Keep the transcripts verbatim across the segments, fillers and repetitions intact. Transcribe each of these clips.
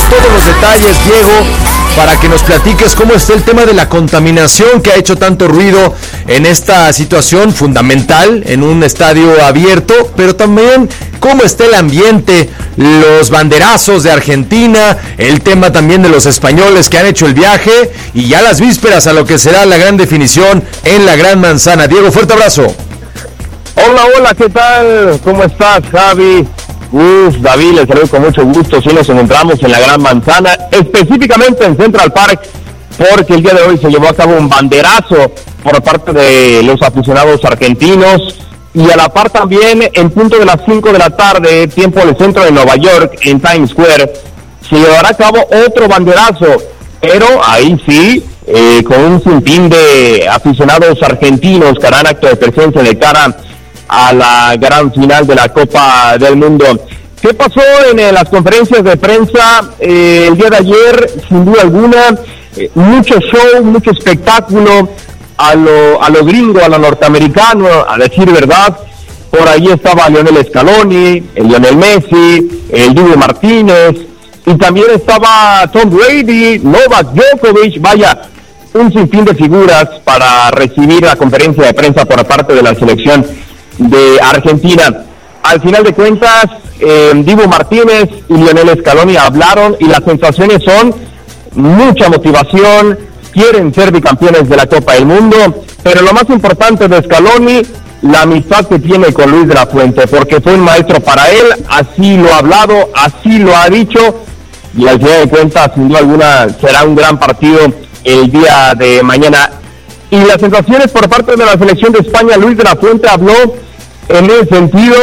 todos los detalles, Diego, para que nos platiques cómo está el tema de la contaminación que ha hecho tanto ruido en esta situación fundamental en un estadio abierto, pero también cómo está el ambiente, los banderazos de Argentina, el tema también de los españoles que han hecho el viaje y ya las vísperas a lo que será la gran definición en la Gran Manzana. Diego, fuerte abrazo. Hola, hola, ¿qué tal? ¿Cómo estás, Javi? Gus, David, les saludo con mucho gusto. Sí, nos encontramos en la Gran Manzana, específicamente en Central Park, porque el día de hoy se llevó a cabo un banderazo por parte de los aficionados argentinos, y a la par también, en punto de las cinco de la tarde, tiempo del centro de Nueva York, en Times Square, se llevará a cabo otro banderazo, pero ahí sí, eh, con un sinfín de aficionados argentinos que harán acto de presencia de cara a la gran final de la Copa del Mundo. ¿Qué pasó en eh, las conferencias de prensa eh, el día de ayer? Sin duda alguna, eh, mucho show, mucho espectáculo a lo, a lo gringo, a lo norteamericano, a decir verdad. Por ahí estaba Lionel Scaloni, el Lionel Messi, el Dibu Martínez, y también estaba Tom Brady, Novak Djokovic, vaya, un sinfín de figuras para recibir la conferencia de prensa por parte de la selección de Argentina. Al final de cuentas, eh, Dibu Martínez y Lionel Scaloni hablaron y las sensaciones son mucha motivación, quieren ser bicampeones de la Copa del Mundo, pero lo más importante de Scaloni, la amistad que tiene con Luis de la Fuente, porque fue un maestro para él, así lo ha hablado, así lo ha dicho, y al final de cuentas, sin duda alguna, será un gran partido el día de mañana. Y las sensaciones por parte de la selección de España, Luis de la Fuente habló en el sentido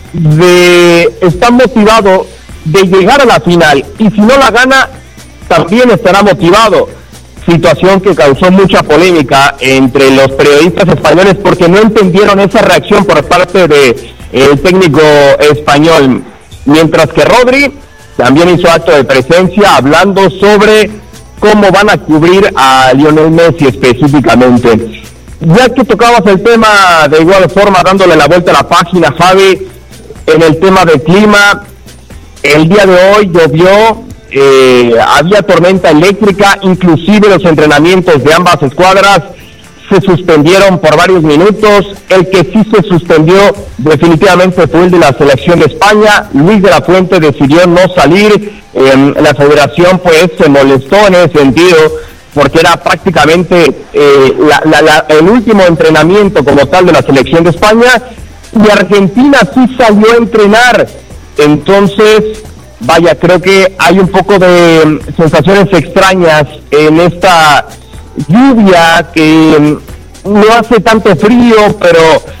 de estar motivado de llegar a la final, y si no la gana, también estará motivado. Situación que causó mucha polémica entre los periodistas españoles porque no entendieron esa reacción por parte de el técnico español, mientras que Rodri también hizo acto de presencia hablando sobre cómo van a cubrir a Lionel Messi específicamente. Ya que tocabas el tema de igual forma, dándole la vuelta a la página, Javi, en el tema del clima, el día de hoy llovió, eh, había tormenta eléctrica, inclusive los entrenamientos de ambas escuadras se suspendieron por varios minutos. El que sí se suspendió definitivamente fue el de la selección de España. Luis de la Fuente decidió no salir, eh, la federación pues se molestó en ese sentido, porque era prácticamente eh, la, la, la, el último entrenamiento como tal de la selección de España, y Argentina sí salió a entrenar. Entonces, vaya, creo que hay un poco de um, sensaciones extrañas en esta lluvia que um, no hace tanto frío, pero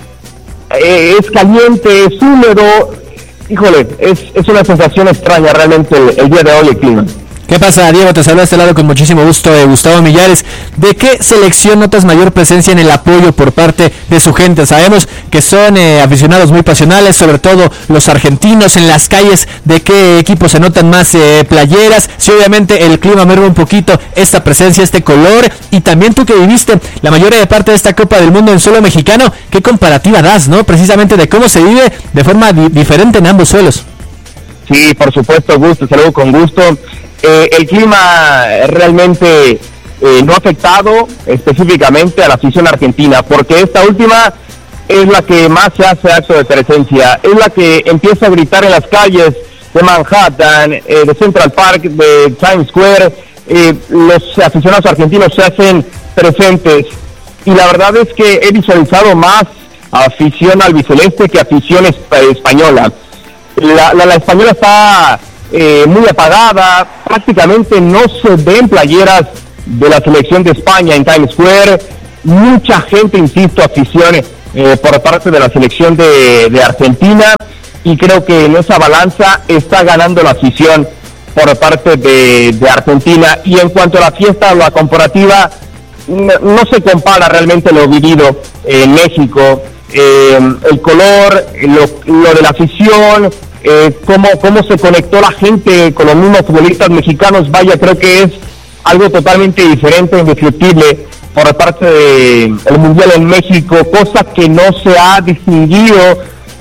eh, es caliente, es húmedo. Híjole, es, es una sensación extraña realmente el, el día de hoy el clima. ¿Qué pasa, Diego? Te saludo a este lado con muchísimo gusto, eh, Gustavo Millares. ¿De qué selección notas mayor presencia en el apoyo por parte de su gente? Sabemos que son eh, aficionados muy pasionales, sobre todo los argentinos. En las calles, ¿de qué equipo se notan más eh, playeras? Sí, obviamente el clima merma un poquito esta presencia, este color. Y también tú que viviste la mayor parte de esta Copa del Mundo en suelo mexicano, ¿qué comparativa das, no? Precisamente de cómo se vive de forma di- diferente en ambos suelos. Sí, por supuesto, gusto, saludo con gusto. Eh, el clima realmente eh, no ha afectado específicamente a la afición argentina, porque esta última es la que más se hace acto de presencia, es la que empieza a gritar en las calles de Manhattan, eh, de Central Park, de Times Square. Eh, los aficionados argentinos se hacen presentes, y la verdad es que he visualizado más afición albiceleste que afición esp- española. La, la, la española está Eh, muy apagada, prácticamente no se ven playeras de la selección de España en Times Square. Mucha gente, insisto, afición eh, por parte de la selección de, de Argentina, y creo que en esa balanza está ganando la afición por parte de, de Argentina. Y en cuanto a la fiesta o la comparativa, no, no se compara realmente lo vivido en México, eh, el color, lo, lo de la afición, Eh, cómo, cómo se conectó la gente con los mismos futbolistas mexicanos. Vaya, creo que es algo totalmente diferente, indescriptible por parte del Mundial en México, cosa que no se ha distinguido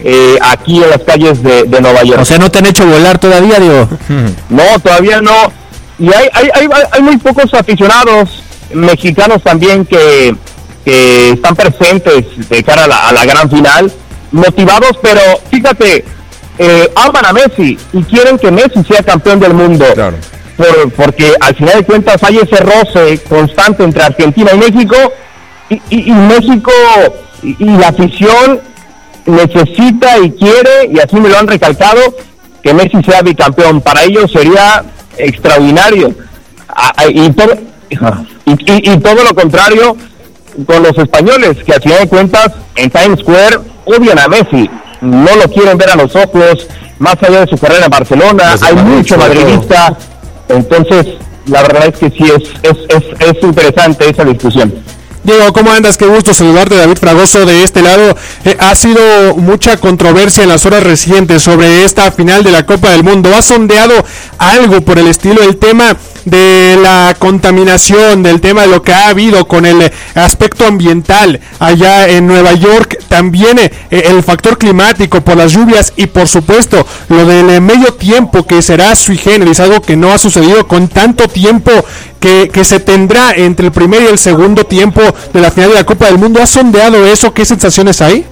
eh, aquí en las calles de, de Nueva York. O sea, ¿no te han hecho volar todavía, Diego? No, todavía no. Y hay, hay, hay, hay muy pocos aficionados mexicanos también que, que están presentes de cara a la, a la gran final, motivados, pero fíjate, eh, aman a Messi y quieren que Messi sea campeón del mundo. Claro. Por, porque al final de cuentas hay ese roce constante entre Argentina y México, y, y, y México y, y la afición necesita y quiere, y así me lo han recalcado, que Messi sea bicampeón. Para ellos sería extraordinario. Y todo, y, y, y todo lo contrario con los españoles, que al final de cuentas en Times Square odian a Messi, no lo quieren ver a los ojos, más allá de su carrera en Barcelona, hay mucho madridista. Entonces la verdad es que sí es, es, es, es interesante esa discusión. Diego, ¿cómo andas? Qué gusto saludarte, David Fragoso de este lado. Eh, ha sido mucha controversia en las horas recientes sobre esta final de la Copa del Mundo. ¿Has sondeado algo por el estilo, el tema de la contaminación, del tema de lo que ha habido con el aspecto ambiental allá en Nueva York, también eh, el factor climático por las lluvias y por supuesto lo del eh, medio tiempo que será sui generis, algo que no ha sucedido con tanto tiempo que, que se tendrá entre el primer y el segundo tiempo de la final de la Copa del Mundo? ¿Has sondeado eso? ¿Qué sensaciones hay?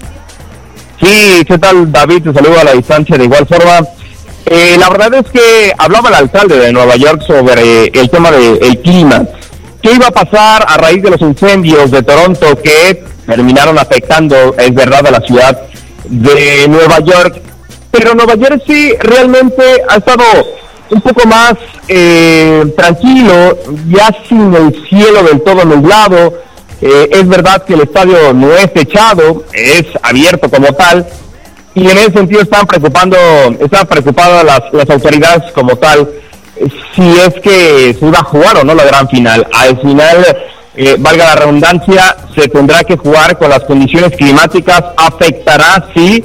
Sí, ¿qué tal, David? Te saludo a la distancia de igual forma. Eh, la verdad es que hablaba el alcalde de Nueva York sobre eh, el tema del clima. ¿Qué iba a pasar a raíz de los incendios de Toronto que terminaron afectando, es verdad, a la ciudad de Nueva York? Pero Nueva York sí realmente ha estado un poco más eh, tranquilo, ya sin el cielo del todo nublado. Eh, es verdad que el estadio no es techado, es abierto como tal, y en ese sentido están preocupando, están preocupadas las, las autoridades como tal, si es que se iba a jugar o no la gran final. Al final, eh, valga la redundancia, se tendrá que jugar con las condiciones climáticas, afectará, sí,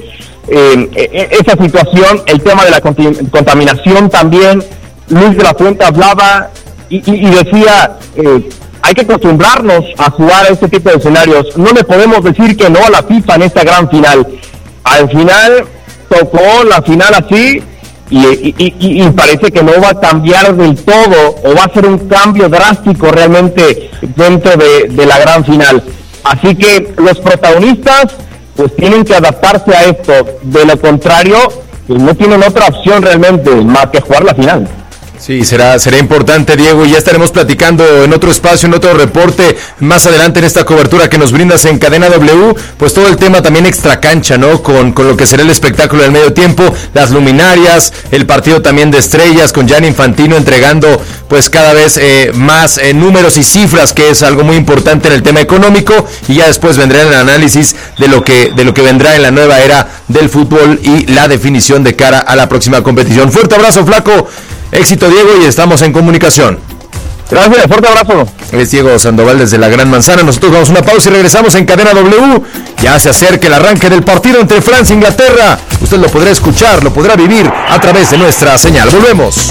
eh, esa situación, el tema de la cont- contaminación también. Luis de la Fuente hablaba y, y, y decía, eh, hay que acostumbrarnos a jugar a este tipo de escenarios, no le podemos decir que no a la FIFA en esta gran final. Al final tocó la final así y, y, y, y parece que no va a cambiar del todo o va a ser un cambio drástico realmente dentro de, de la gran final. Así que los protagonistas pues tienen que adaptarse a esto, de lo contrario pues no tienen otra opción realmente más que jugar la final. Sí, será, será importante, Diego, y ya estaremos platicando en otro espacio, en otro reporte, más adelante en esta cobertura que nos brindas en Cadena W, pues todo el tema también extracancha, ¿no? Con, con lo que será el espectáculo del medio tiempo, las luminarias, el partido también de estrellas, con Gianni Infantino entregando pues cada vez eh, más eh, números y cifras, que es algo muy importante en el tema económico, y ya después vendrá el análisis de lo que, de lo que vendrá en la nueva era del fútbol y la definición de cara a la próxima competición. Fuerte abrazo, flaco. Éxito, Diego, y estamos en comunicación. Gracias, fuerte abrazo. Es Diego Sandoval desde la Gran Manzana. Nosotros vamos a una pausa y regresamos en Cadena W. Ya se acerca el arranque del partido entre Francia e Inglaterra. Usted lo podrá escuchar, lo podrá vivir a través de nuestra señal. Volvemos.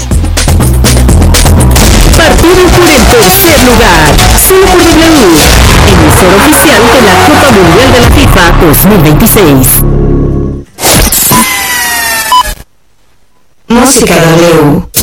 Partido por el tercer lugar, solo por W, emisora oficial de la Copa Mundial de la FIFA dos mil veintiséis. Música W.